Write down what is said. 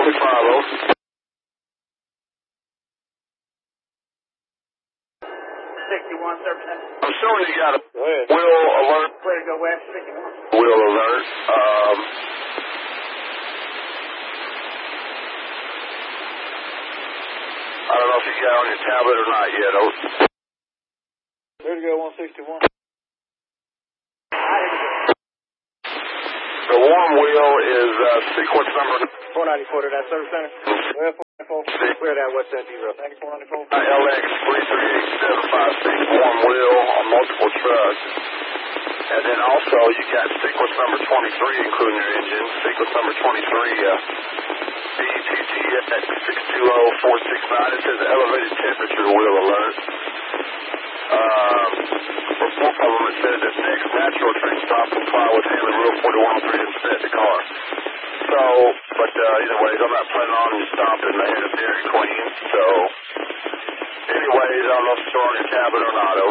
5-0. I'm showing you got a wheel alert. Way to go, West 51. Wheel alert. I don't know if you got it on your tablet or not yet. Way to go, 161. The warm wheel is sequence number 494 to that service center. Well, 494. Clear that, what's that D-Row? 9494. LX 338-756 warm wheel on multiple trucks. And then also you got sequence number 23, including your engine. Sequence number 23, BTTX 620469. It says elevated temperature wheel alert. For both of them, it says that next natural train stop comply with handling rule 4103 and set the car. So, but either way, I'm not planning on you stopping ahead of Dairy Queen. So, anyways, I don't know if it's on your tablet or not.